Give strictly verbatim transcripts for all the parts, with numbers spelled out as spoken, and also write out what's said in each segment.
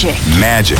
Magic. Magic.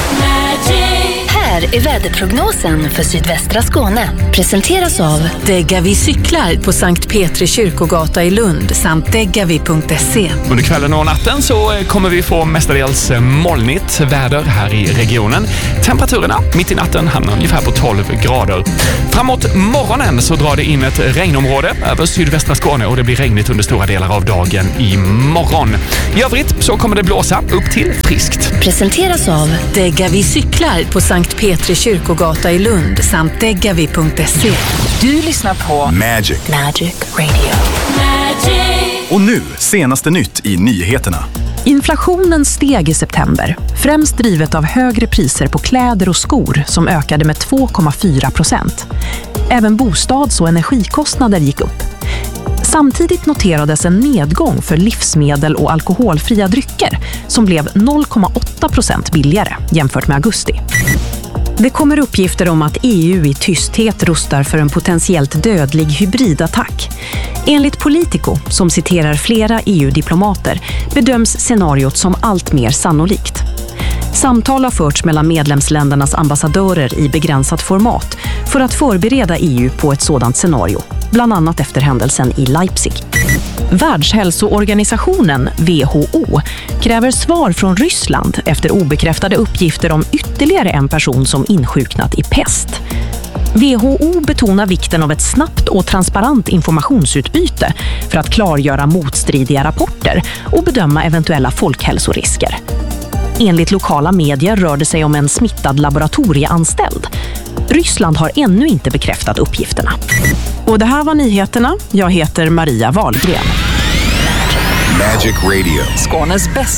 Här är väderprognosen för sydvästra Skåne. Presenteras av Degavi cyklar på Sankt Petri kyrkogata i Lund samt degavi punkt se. Under kvällen och natten så kommer vi få mestadels molnigt väder här i regionen. Temperaturerna mitt i natten hamnar ungefär på tolv grader. Framåt morgonen så drar det in ett regnområde över sydvästra Skåne och det blir regnigt under stora delar av dagen imorgon. I övrigt så kommer det blåsa upp till friskt. Presenteras av Degavi cyklar på Sankt Petri kyrkogata i Lund samt degavi punkt se. Du lyssnar på Magic. Magic Radio. Och nu, senaste nytt i nyheterna. Inflationen steg i september, främst drivet av högre priser på kläder och skor som ökade med två komma fyra procent. Även bostads- och energikostnader gick upp. Samtidigt noterades en nedgång för livsmedel och alkoholfria drycker som blev noll komma åtta procent billigare jämfört med augusti. Det kommer uppgifter om att E U i tysthet rustar för en potentiellt dödlig hybridattack. Enligt Politico, som citerar flera E U-diplomater, bedöms scenariot som allt mer sannolikt. Samtal har förts mellan medlemsländernas ambassadörer i begränsat format för att förbereda E U på ett sådant scenario, bland annat efter händelsen i Leipzig. Världshälsoorganisationen W H O kräver svar från Ryssland efter obekräftade uppgifter om ytterligare en person som insjuknat i pest. W H O betonar vikten av ett snabbt och transparent informationsutbyte för att klargöra motstridiga rapporter och bedöma eventuella folkhälsorisker. Enligt lokala medier rör det sig om en smittad laboratorieanställd. Ryssland har ännu inte bekräftat uppgifterna. Och det här var nyheterna. Jag heter Maria Wahlgren. Magic Radio. Skånes bästa